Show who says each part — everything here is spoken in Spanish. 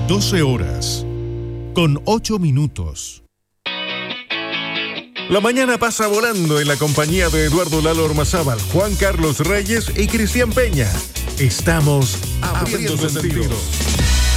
Speaker 1: 12 horas, con 8 minutos. La mañana pasa volando en la compañía de Eduardo Lalo Ormazábal, Juan Carlos Reyes y Cristian Peña. Estamos abriendo sentidos.